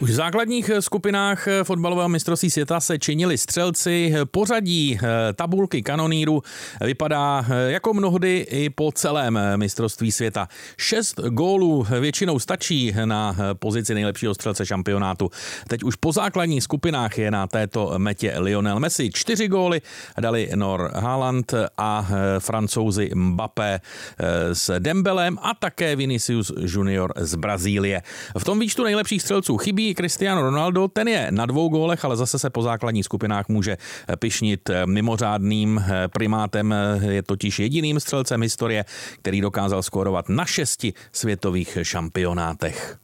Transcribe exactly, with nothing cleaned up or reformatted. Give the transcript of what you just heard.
Už v základních skupinách fotbalového mistrovství světa se činili střelci. Pořadí tabulky kanonýrů vypadá jako mnohdy i po celém mistrovství světa. Šest gólů většinou stačí na pozici nejlepšího střelce šampionátu. Teď už po základních skupinách je na této metě Lionel Messi. Čtyři góly dali Nor Haaland a Francouzi Mbappé s Dembelem a také Vinicius Junior z Brazílie. V tom výčtu nejlepších střelců chybí Cristiano Ronaldo, ten je na dvou gólech, ale zase se po základních skupinách může pyšnit mimořádným primátem, je totiž jediným střelcem historie, který dokázal skórovat na šesti světových šampionátech.